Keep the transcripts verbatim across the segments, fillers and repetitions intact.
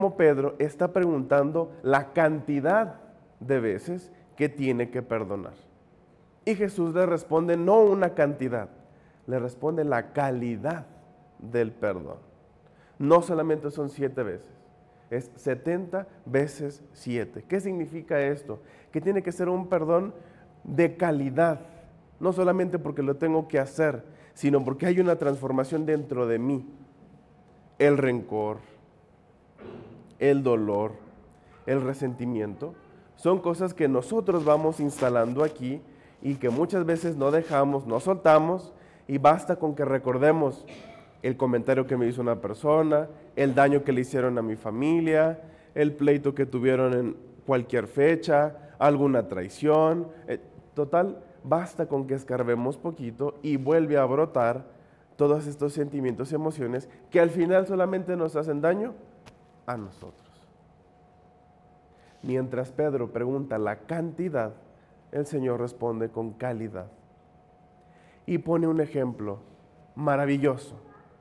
como Pedro está preguntando la cantidad de veces que tiene que perdonar. Y Jesús le responde no una cantidad, le responde la calidad del perdón. No solamente son siete veces, es setenta veces siete. ¿Qué significa esto? Que tiene que ser un perdón de calidad, no solamente porque lo tengo que hacer, sino porque hay una transformación dentro de mí. El rencor, el dolor, el resentimiento, son cosas que nosotros vamos instalando aquí y que muchas veces no dejamos, no soltamos, y basta con que recordemos el comentario que me hizo una persona, el daño que le hicieron a mi familia, el pleito que tuvieron en cualquier fecha, alguna traición. Eh, total, basta con que escarbemos poquito y vuelve a brotar todos estos sentimientos y emociones que al final solamente nos hacen daño a nosotros. Mientras Pedro pregunta la cantidad, el Señor responde con calidad. Y pone un ejemplo maravilloso,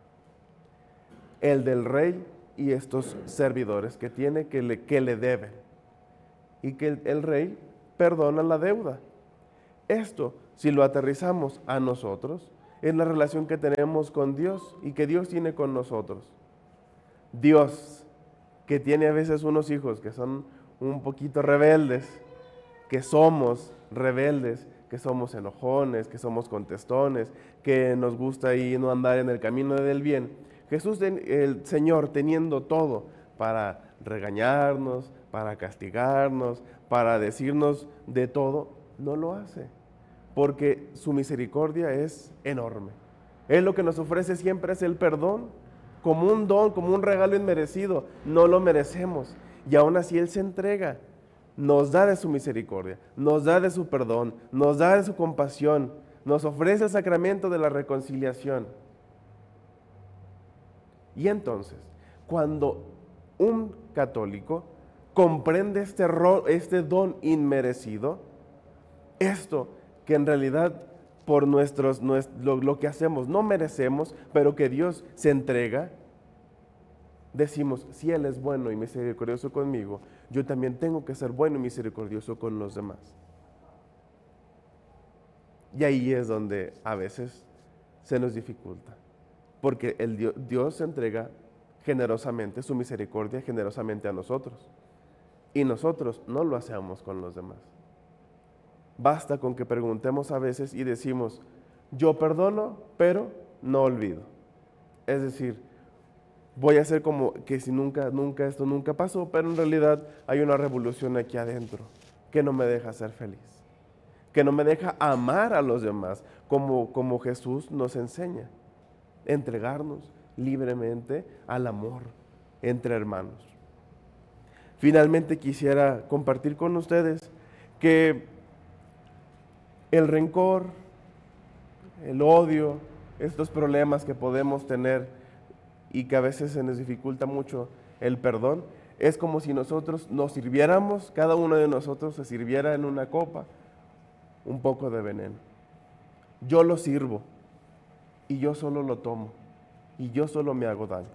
el del rey y estos servidores que tiene que le, que le deben, y que el, el rey perdona la deuda. Esto, si lo aterrizamos a nosotros, es la relación que tenemos con Dios y que Dios tiene con nosotros. Dios, que tiene a veces unos hijos que son un poquito rebeldes, que somos rebeldes, que somos enojones, que somos contestones, que nos gusta ahí no andar en el camino del bien. Jesús, el Señor, teniendo todo para regañarnos, para castigarnos, para decirnos de todo, no lo hace, porque su misericordia es enorme. Él lo que nos ofrece siempre es el perdón, como un don, como un regalo inmerecido. No lo merecemos, y aún así Él se entrega. Nos da de su misericordia, nos da de su perdón, nos da de su compasión, nos ofrece el sacramento de la reconciliación. Y entonces, cuando un católico comprende este, ro- este don inmerecido, esto que en realidad por nuestros, nues- lo, lo que hacemos no merecemos, pero que Dios se entrega, decimos, si Él es bueno y misericordioso conmigo, yo también tengo que ser bueno y misericordioso con los demás. Y ahí es donde a veces se nos dificulta, porque el Dios, Dios se entrega generosamente su misericordia generosamente a nosotros, y nosotros no lo hacemos con los demás. Basta con que preguntemos a veces y decimos, yo perdono, pero no olvido. Es decir, voy a hacer como que si nunca, nunca, esto nunca pasó, pero en realidad hay una revolución aquí adentro que no me deja ser feliz, que no me deja amar a los demás como, como Jesús nos enseña, entregarnos libremente al amor entre hermanos. Finalmente quisiera compartir con ustedes que el rencor, el odio, estos problemas que podemos tener y que a veces se nos dificulta mucho el perdón, es como si nosotros nos sirviéramos, cada uno de nosotros se sirviera en una copa un poco de veneno. Yo lo sirvo y yo solo lo tomo y yo solo me hago daño.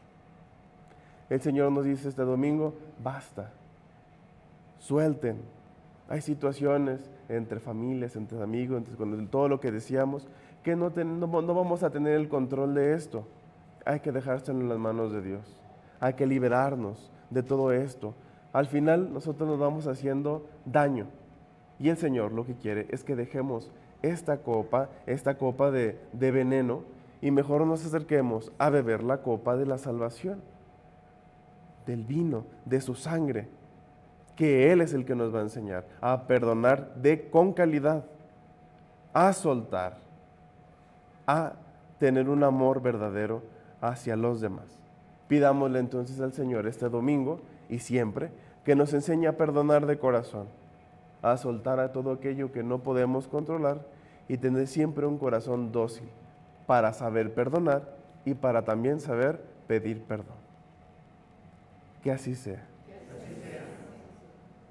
El Señor nos dice este domingo, basta, suelten. Hay situaciones entre familias, entre amigos, entre, con todo lo que decíamos, que no, ten, no, no vamos a tener el control de esto. Hay que dejárselo en las manos de Dios. Hay que liberarnos de todo esto. Al final nosotros nos vamos haciendo daño. Y el Señor lo que quiere es que dejemos esta copa, esta copa de, de veneno, y mejor nos acerquemos a beber la copa de la salvación, del vino, de su sangre, que Él es el que nos va a enseñar a perdonar de, con calidad, a soltar, a tener un amor verdadero hacia los demás. Pidámosle entonces al Señor este domingo y siempre que nos enseñe a perdonar de corazón, a soltar a todo aquello que no podemos controlar y tener siempre un corazón dócil para saber perdonar y para también saber pedir perdón. Que así sea.